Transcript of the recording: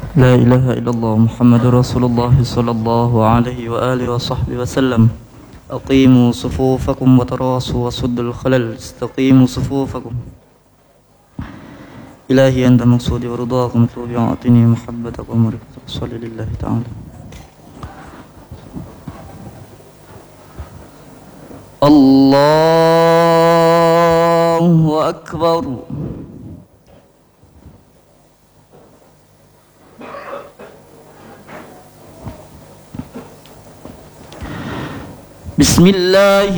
لا إله إلا الله محمد رسول الله صلى الله عليه وآله وصحبه وسلم. أقيموا صفوفكم وتراصوا وسدوا الخلل، استقيموا صفوفكم. إلهي أنت مقصودي ورضاك مطلوبي، أعطني محبتك ومعرفتك. صل لله تعالى. الله أكبر. بسم الله